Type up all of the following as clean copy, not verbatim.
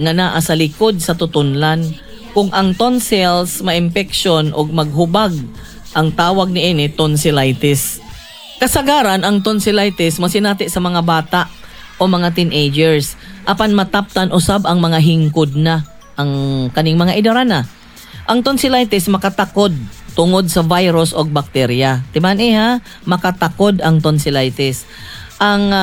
nga naa sa likod sa tutunlan. Kung ang tonsils ma-infection o maghubag, ang tawag niini tonsillitis. Kasagaran ang tonsillitis masinati sa mga bata o mga teenagers. Apan mataptan usab ang mga hingkod na, ang kaning mga edara na. Ang tonsillitis makatakod tungod sa virus o bakterya. Timan ha, makatakod ang tonsillitis. Ang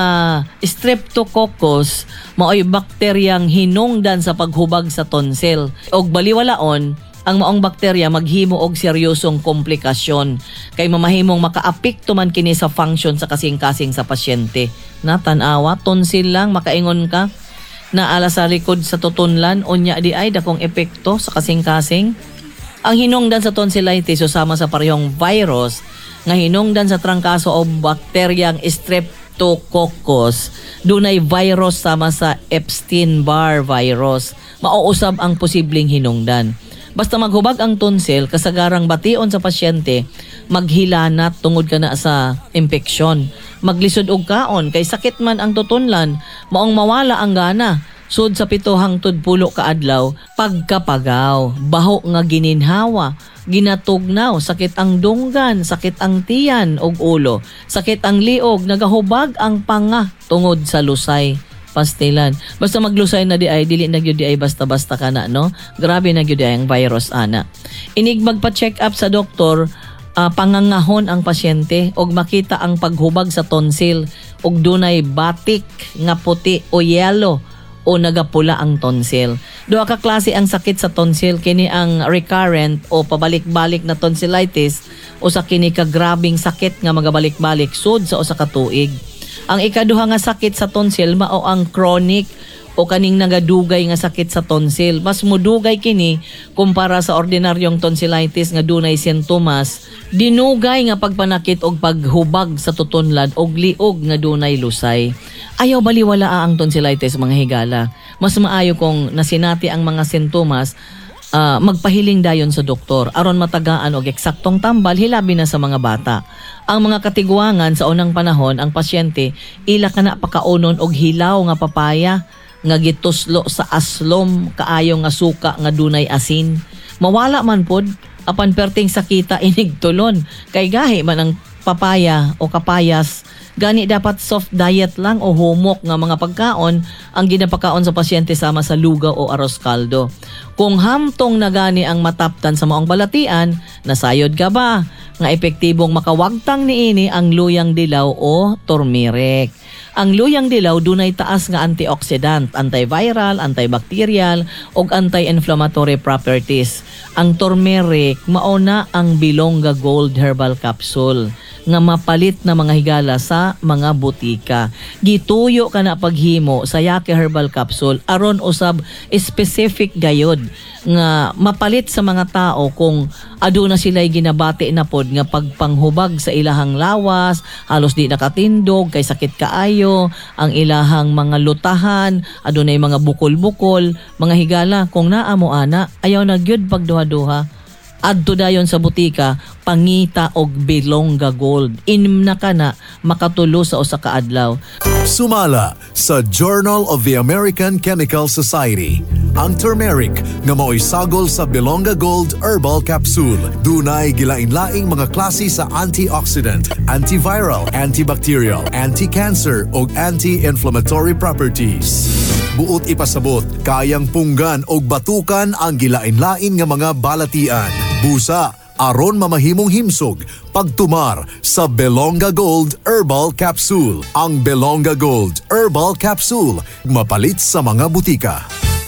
streptococcus mao'y bakteryang hinungdan sa paghubag sa tonsil. Og baliwalaon, ang maong bakterya maghimo og seryosong komplikasyon kay mamahimong makaapekto man kini sa function sa kasing-kasing sa pasyente. Natanawa, tonsil lang makaingon ka na ala sa likod sa tutunlan unya di ay dakong epekto sa kasing-kasing. Ang hinungdan sa tonsillitis usama sa parehong virus nga hinungdan sa trangkaso o bakteryang Streptococcus, dunay virus sama sa Epstein-Barr virus. Mauusab ang posibleng hinungdan. Basta maghubag ang tonsil, kasagarang bation sa pasyente, maghilanat tungod ka na sa impeksyon. Maglisod og kaon, kay sakit man ang tutunlan, maong mawala ang gana. Sud sa 7 hangtod 10 ka adlaw, pagkapagaw, baho nga gininhawa, ginatugnaw, sakit ang dunggan, sakit ang tiyan og ulo, sakit ang liog, nagahubag ang panga tungod sa lusay. Pastilan. Basta maglusay na di ay, dili na gyud di ay basta-basta ka na, no? Grabe na gyud ang virus, ana. Inig magpa-check up sa doktor, pangangahon ang pasyente og makita ang paghubag sa tonsil og dunay batik nga puti o yellow o nagapula ang tonsil. Duha ka klase ang sakit sa tonsil, kini ang recurrent o pabalik-balik na tonsillitis o sa kini ka grabing sakit nga magabalik-balik sud sa usa ka tuig. Ang ikaduha nga sakit sa tonsil mao ang chronic o kaning nagadugay nga sakit sa tonsil. Mas mudugay kini kumpara sa ordinaryong tonsillitis nga dunay sintomas, dinugay nga pagpanakit og paghubag sa tutunlan og liog nga dunay lusay. Ayaw baliwala ang tonsillitis, mga higala. Mas maayo kung nasinati ang mga sintomas, magpahiling dayon sa doktor aron matagaan og eksaktong tambal hilabi na sa mga bata. Ang mga katiguangan sa unang panahon, ang pasyente ila kana pakaunon og hilaw nga papaya nga gituslo sa aslom kaayo nga suka nga dunay asin. Mawala man pod apan perting sakita inig tulon kay gahi man ang papaya o kapayas. Gani dapat soft diet lang o humok nga mga pagkaon ang ginapakaon sa pasyente sama sa lugaw o arroz caldo. Kung hamtong na gani ang mataptan sa maong balatian, nasayod ka ba nga epektibong makawagtang niini ang luyang dilaw o turmeric. Ang luyang dilaw dunay taas nga antioxidant, antiviral, antibacterial ug anti-inflammatory properties. Ang turmeric mao na ang Bilonga Gold Herbal Capsule nga mapalit na mga higala sa mga butika. Gituyo ka na paghimo sa Yake Herbal Capsule aron usab specific gayod nga mapalit sa mga tao kung aduna sila'y ginabati na pod nga pagpanghubag sa ilahang lawas, halos di nakatindog kay sakit kaayo, ang ilahang mga lutahan, adunay mga bukol-bukol, mga higala kung naa mo ana, ayaw na gyud pagduha-duha. Adto dayon sa butika, pangita og Bilonga Gold. Inim na ka na makatulo sa usa ka adlaw. Sumala sa Journal of the American Chemical Society ang turmeric nga mao'y sagol sa Bilonga Gold Herbal Capsule. Dunay gilain-laing mga klase sa antioxidant, antiviral, antibacterial, anti-cancer ug anti-inflammatory properties. Buot ipasabot, kayang punggan og batukan ang gilain-lain nga mga balatian. Busa aron mamahimong himsog pagtumar sa Bilonga Gold Herbal Capsule. Ang Bilonga Gold Herbal Capsule mapalit sa mga butika.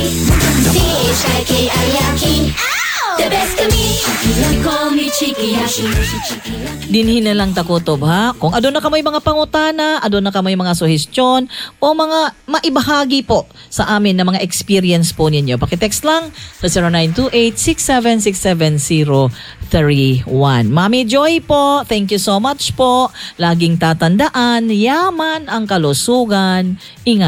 The best to me, you call me Chiki Yashi. Dinhin na lang takutob ha. Kung adun na ka may mga pangutana, adun na ka may mga suhestyon o mga maibahagi po sa amin na mga experience po ninyo, pakitext lang sa 0928-6767031. Mami Joy po, thank you so much po. Laging tatandaan, yaman ang kalusugan. Ingat.